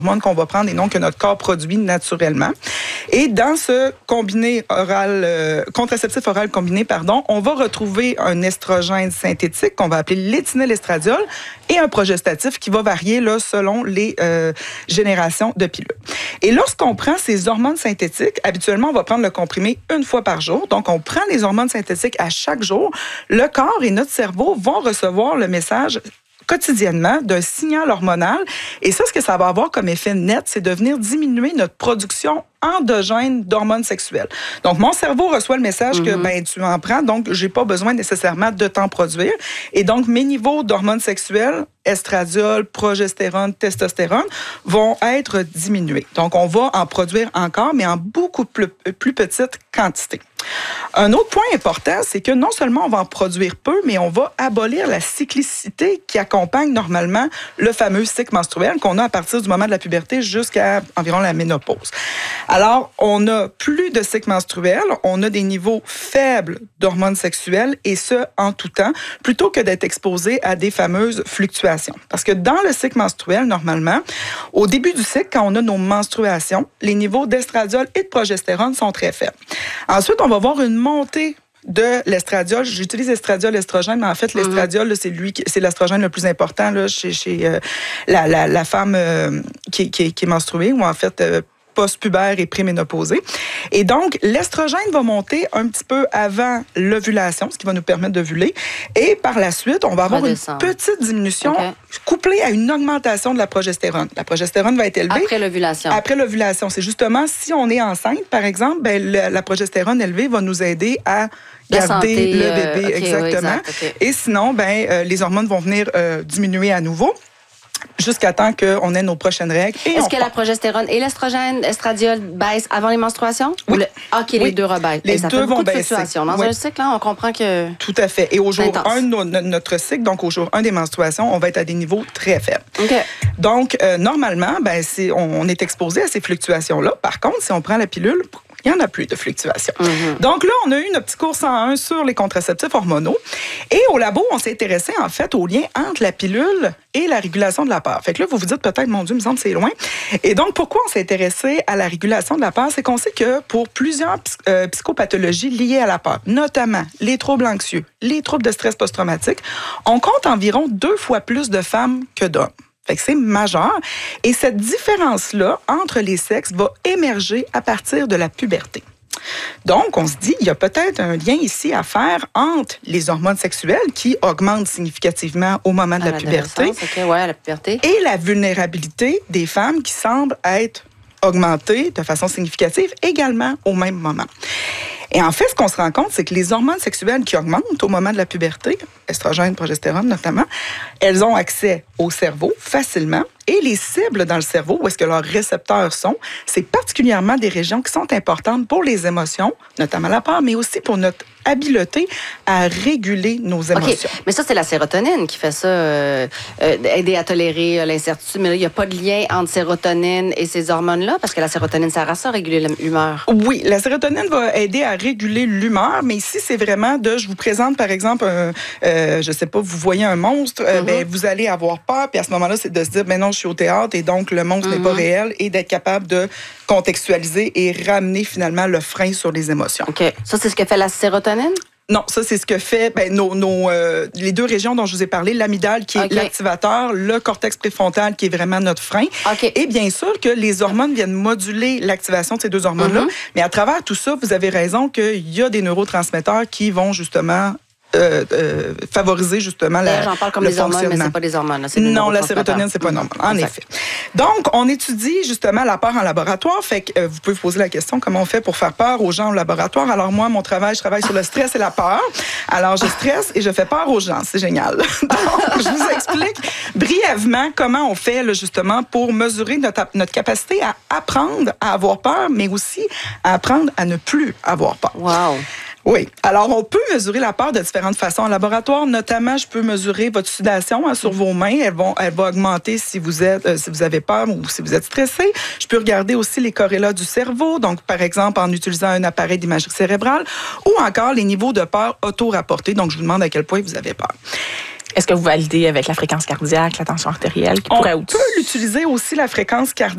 hormones qu'on va prendre et non que notre corps produit naturellement. Et dans ce combiné oral, contraceptif oral combiné, on va retrouver un estrogène synthétique qu'on va appeler l'éthinylestradiol et un progestatif qui va varier là, selon les générations de pilules. Et lorsqu'on prend ces hormones synthétiques, habituellement, on va prendre le comprimé une fois par jour. Donc, on prend les hormones synthétiques à chaque jour. Le corps et notre cerveau vont recevoir le message quotidiennement d'un signal hormonal. Et ça, ce que ça va avoir comme effet net, c'est de venir diminuer notre production endogène d'hormones sexuelles. Donc, mon cerveau reçoit le message que tu en prends, donc j'ai pas besoin nécessairement de t'en produire. Et donc, mes niveaux d'hormones sexuelles, estradiol, progestérone, testostérone, vont être diminués. Donc, on va en produire encore, mais en beaucoup plus petite quantité. Un autre point important, c'est que non seulement on va en produire peu, mais on va abolir la cyclicité qui accompagne normalement le fameux cycle menstruel qu'on a à partir du moment de la puberté jusqu'à environ la ménopause. Alors, on a plus de cycle menstruel, on a des niveaux faibles d'hormones sexuelles et ce, en tout temps, plutôt que d'être exposé à des fameuses fluctuations. Parce que dans le cycle menstruel, normalement, au début du cycle, quand on a nos menstruations, les niveaux d'estradiol et de progestérone sont très faibles. Ensuite, on va voir une montée de l'estradiol. J'utilise estradiol, estrogène, mais en fait, l'estradiol, là, c'est l'estrogène le plus important là, chez la femme qui est menstruée ou en fait post-pubère et préménopausée. Et donc, l'estrogène va monter un petit peu avant l'ovulation, ce qui va nous permettre d'ovuler. Et par la suite, on va avoir une petite diminution couplée à une augmentation de la progestérone. La progestérone va être élevée. Après l'ovulation. Après l'ovulation. C'est justement, si on est enceinte, par exemple, la progestérone élevée va nous aider à garder le bébé. Exactement. Et sinon, les hormones vont venir diminuer à nouveau. Jusqu'à temps qu'on ait nos prochaines règles. Est-ce que la progestérone et l'estradiol baissent avant les menstruations? Oui. Les deux rebaissent. Les deux vont baisser. Dans un cycle, on comprend que... Tout à fait. Et au jour 1 de notre cycle, donc au jour 1 des menstruations, on va être à des niveaux très faibles. Donc, normalement, on est exposé à ces fluctuations-là. Par contre, si on prend la pilule, il n'y en a plus de fluctuations. Donc là, on a eu notre petit cours 101 sur les contraceptifs hormonaux. Et au labo, on s'est intéressé, en fait, au lien entre la pilule et la régulation de la peur. Fait que là, vous vous dites peut-être, mon Dieu, il me semble que c'est loin. Et donc, pourquoi on s'est intéressé à la régulation de la peur? C'est qu'on sait que pour plusieurs psychopathologies liées à la peur, notamment les troubles anxieux, les troubles de stress post-traumatique, on compte environ 2 fois plus de femmes que d'hommes. Fait que c'est majeur. Et cette différence-là entre les sexes va émerger à partir de la puberté. Donc, on se dit, il y a peut-être un lien ici à faire entre les hormones sexuelles qui augmentent significativement au moment de la puberté, la puberté et la vulnérabilité des femmes qui semblent être augmentée de façon significative également au même moment. Et en fait, ce qu'on se rend compte, c'est que les hormones sexuelles qui augmentent au moment de la puberté, estrogène, progestérone notamment, elles ont accès au cerveau facilement. Et les cibles dans le cerveau, où est-ce que leurs récepteurs sont, c'est particulièrement des régions qui sont importantes pour les émotions, notamment la peur, mais aussi pour notre habileté à réguler nos émotions. Mais ça, c'est la sérotonine qui fait ça, aider à tolérer l'incertitude. Mais là, il n'y a pas de lien entre sérotonine et ces hormones-là, parce que la sérotonine sert à ça, réguler l'humeur. Oui, la sérotonine va aider à réguler l'humeur, mais ici, c'est vraiment je vous présente, par exemple, je sais pas, vous voyez un monstre, vous allez avoir peur, puis à ce moment-là, c'est de se dire, non, je suis au théâtre, et donc le monstre n'est pas réel, et d'être capable de contextualiser et ramener finalement le frein sur les émotions. OK. Ça, c'est ce que fait la sérotonine? Non, ça, c'est ce que fait les 2 régions dont je vous ai parlé, l'amygdale qui est l'activateur, le cortex préfrontal qui est vraiment notre frein. Et bien sûr que les hormones viennent moduler l'activation de ces 2 hormones-là, mais à travers tout ça, vous avez raison qu'il y a des neurotransmetteurs qui vont justement favoriser justement j'en parle comme le des hormones, mais c'est pas des hormones. Non, la sérotonine, c'est pas une hormone, en effet. Donc, on étudie justement la peur en laboratoire. Fait que vous pouvez vous poser la question, comment on fait pour faire peur aux gens au laboratoire? Alors moi, je travaille sur le stress et la peur. Alors, je stresse et je fais peur aux gens. C'est génial. Donc, je vous explique brièvement comment on fait là, justement pour mesurer notre capacité à apprendre à avoir peur, mais aussi à apprendre à ne plus avoir peur. Wow! Oui. Alors, on peut mesurer la peur de différentes façons en laboratoire. Notamment, je peux mesurer votre sudation sur vos mains. Elle va augmenter si vous avez peur ou si vous êtes stressé. Je peux regarder aussi les corrélats du cerveau. Donc, par exemple, en utilisant un appareil d'imagerie cérébrale ou encore les niveaux de peur auto-rapportés. Donc, je vous demande à quel point vous avez peur. Est-ce que vous validez avec la fréquence cardiaque, la tension artérielle? On peut l'utiliser aussi, la fréquence cardiaque.